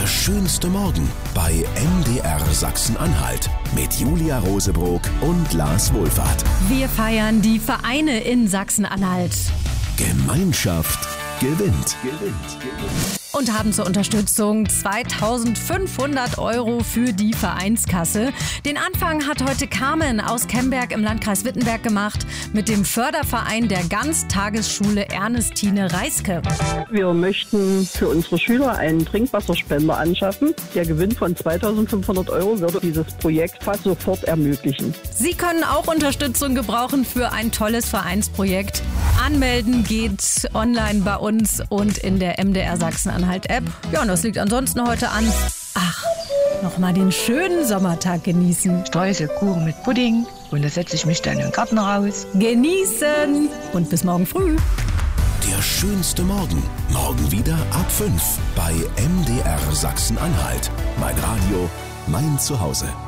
Der schönste Morgen bei MDR Sachsen-Anhalt mit Julia Rosebrock und Lars Wohlfahrt. Wir feiern die Vereine in Sachsen-Anhalt. Gemeinschaft gewinnt. Und haben zur Unterstützung 2.500 € für die Vereinskasse. Den Anfang hat heute Carmen aus Kemberg im Landkreis Wittenberg gemacht mit dem Förderverein der Ganztagesschule Ernestine Reiske. Wir möchten für unsere Schüler einen Trinkwasserspender anschaffen. Der Gewinn von 2.500 € würde dieses Projekt fast sofort ermöglichen. Sie können auch Unterstützung gebrauchen für ein tolles Vereinsprojekt. Anmelden geht online bei uns und in der MDR Sachsen-Anhalt-App. Ja, und was liegt ansonsten heute an? Ach, nochmal den schönen Sommertag genießen. Streuselkuchen mit Pudding und da setze ich mich dann im Garten raus. Genießen und bis morgen früh. Der schönste Morgen. Morgen wieder ab 5 bei MDR Sachsen-Anhalt. Mein Radio, mein Zuhause.